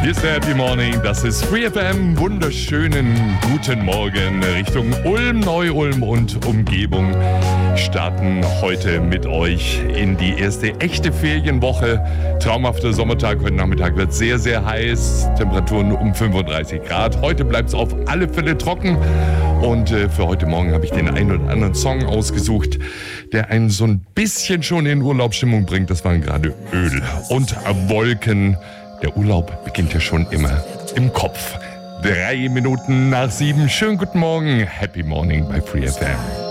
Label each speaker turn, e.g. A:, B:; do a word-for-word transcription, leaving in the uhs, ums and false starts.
A: Hier ist der Happy Morning, das ist Free F M. Wunderschönen guten Morgen Richtung Ulm, Neu-Ulm und Umgebung. Starten heute mit euch in die erste echte Ferienwoche. Traumhafter Sommertag, heute Nachmittag wird sehr, sehr heiß. Temperaturen um fünfunddreißig Grad. Heute bleibt es auf alle Fälle trocken. Und äh, für heute Morgen habe ich den einen oder anderen Song ausgesucht, der einen so ein bisschen schon in Urlaubsstimmung bringt. Das waren gerade Öl und Wolken. Der Urlaub beginnt ja schon immer im Kopf. Drei Minuten nach sieben. Schönen guten Morgen. Happy Morning bei Free F M.